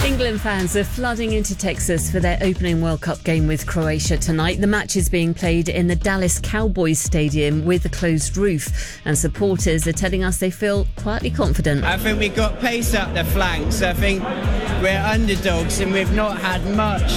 England fans are flooding into Texas for their opening World Cup game with Croatia tonight. The match is being played in the Dallas Cowboys Stadium with a closed roof, and supporters are telling us they feel quietly confident. I think we've got pace up the flanks. I think we're underdogs and we've not had much.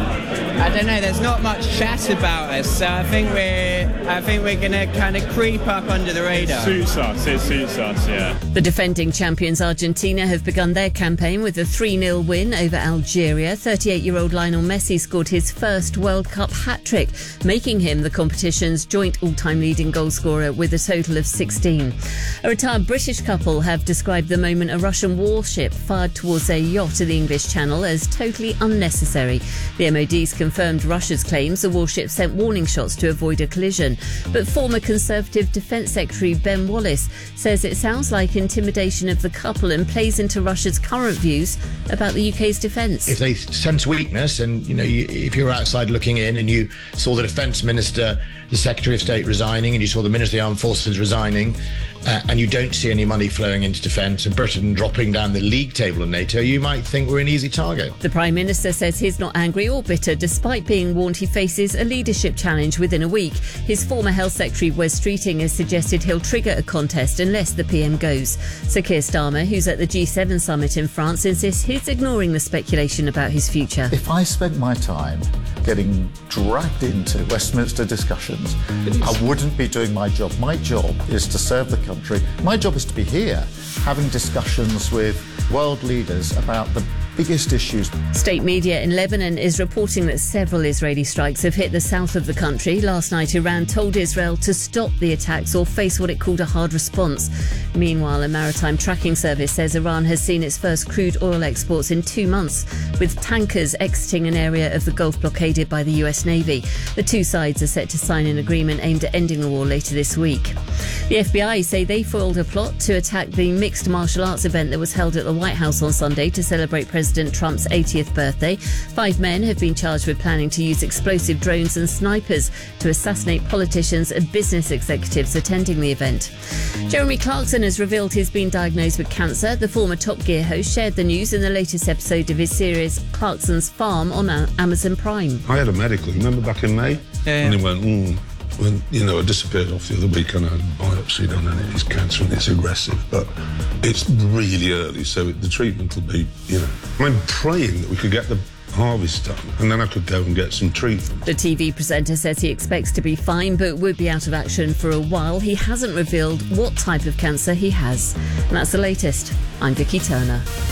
I don't know, there's not much chat about us, so I think we're going to kind of creep up under the radar. It suits us, yeah. The defending champions Argentina have begun their campaign with a 3-0 win over Algeria. 38-year-old Lionel Messi scored his first World Cup hat-trick, making him the competition's joint all-time leading goalscorer with a total of 16. A retired British couple have described the moment a Russian warship fired towards their yacht in the English Channel as totally unnecessary. The MOD's confirmed Russia's claims the warship sent warning shots to avoid a collision. But former Conservative Defence Secretary Ben Wallace says it sounds like intimidation of the couple and plays into Russia's current views about the UK's defence. If they sense weakness and, if you're outside looking in and you saw the Defence Minister, the Secretary of State resigning, and you saw the Minister of the Armed Forces resigning, and you don't see any money flowing into defence and Britain dropping down the league table in NATO, you might think we're an easy target. The Prime Minister says he's not angry or bitter, despite being warned he faces a leadership challenge within a week. His former Health Secretary, Wes Streeting, has suggested he'll trigger a contest unless the PM goes. Sir Keir Starmer, who's at the G7 summit in France, insists he's ignoring the speculation about his future. If I spent my time getting dragged into Westminster discussions, I wouldn't be doing my job. My job is to serve the country. My job is to be here having discussions with world leaders about the biggest issues. State media in Lebanon is reporting that several Israeli strikes have hit the south of the country. Last night, Iran told Israel to stop the attacks or face what it called a hard response. Meanwhile, a maritime tracking service says Iran has seen its first crude oil exports in 2 months, with tankers exiting an area of the Gulf blockaded by the US Navy. The two sides are set to sign an agreement aimed at ending the war later this week. The FBI say they foiled a plot to attack the mixed martial arts event that was held at the White House on Sunday to celebrate President Trump's 80th birthday. 5 men have been charged with planning to use explosive drones and snipers to assassinate politicians and business executives attending the event. Jeremy Clarkson has revealed he's been diagnosed with cancer. The former Top Gear host shared the news in the latest episode of his series Clarkson's Farm on Amazon Prime. I had a medical, remember back in May? And he went, when, I disappeared off the other week and I had a biopsy done and it's cancer and it's aggressive, but it's really early, so the treatment will be, I'm praying that we could get the harvest done and then I could go and get some treatment. The TV presenter says he expects to be fine but would be out of action for a while. He hasn't revealed what type of cancer he has. And that's the latest. I'm Vicky Turner.